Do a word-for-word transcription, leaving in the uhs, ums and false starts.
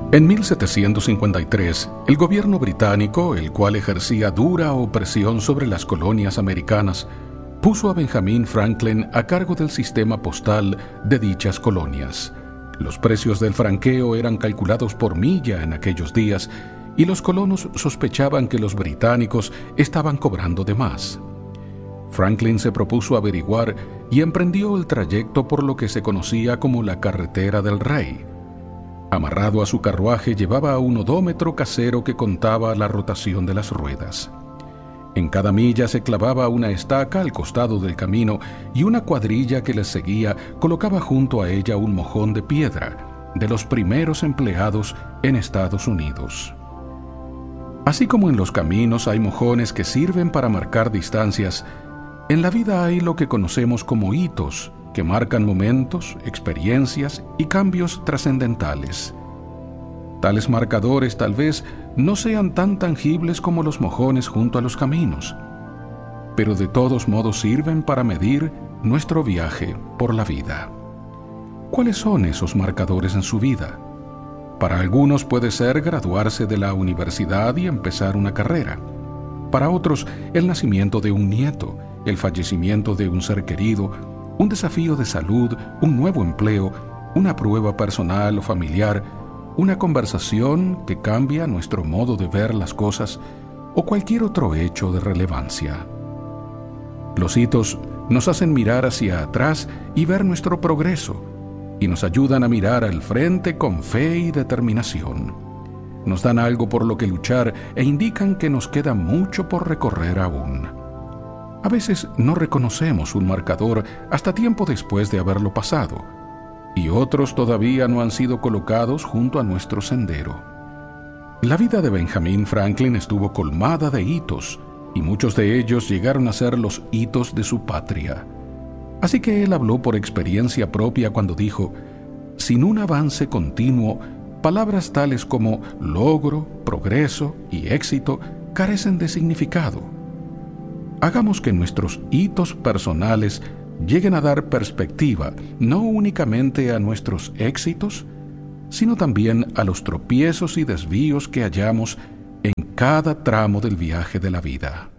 En mil setecientos cincuenta y tres, el gobierno británico, el cual ejercía dura opresión sobre las colonias americanas, puso a Benjamin Franklin a cargo del sistema postal de dichas colonias. Los precios del franqueo eran calculados por milla en aquellos días y los colonos sospechaban que los británicos estaban cobrando de más. Franklin se propuso averiguar y emprendió el trayecto por lo que se conocía como la Carretera del Rey. Amarrado a su carruaje llevaba un odómetro casero que contaba la rotación de las ruedas. En cada milla se clavaba una estaca al costado del camino y una cuadrilla que les seguía colocaba junto a ella un mojón de piedra, de los primeros empleados en Estados Unidos. Así como en los caminos hay mojones que sirven para marcar distancias, en la vida hay lo que conocemos como hitos, que marcan momentos, experiencias y cambios trascendentales. Tales marcadores tal vez no sean tan tangibles como los mojones junto a los caminos, pero de todos modos sirven para medir nuestro viaje por la vida. ¿Cuáles son esos marcadores en su vida? Para algunos puede ser graduarse de la universidad y empezar una carrera. Para otros, el nacimiento de un nieto, el fallecimiento de un ser querido, un desafío de salud, un nuevo empleo, una prueba personal o familiar, una conversación que cambia nuestro modo de ver las cosas o cualquier otro hecho de relevancia. Los hitos nos hacen mirar hacia atrás y ver nuestro progreso y nos ayudan a mirar al frente con fe y determinación. Nos dan algo por lo que luchar e indican que nos queda mucho por recorrer aún. A veces no reconocemos un marcador hasta tiempo después de haberlo pasado, y otros todavía no han sido colocados junto a nuestro sendero. La vida de Benjamin Franklin estuvo colmada de hitos, y muchos de ellos llegaron a ser los hitos de su patria. Así que él habló por experiencia propia cuando dijo: sin un avance continuo, palabras tales como logro, progreso y éxito carecen de significado. Hagamos que nuestros hitos personales lleguen a dar perspectiva no únicamente a nuestros éxitos, sino también a los tropiezos y desvíos que hallamos en cada tramo del viaje de la vida.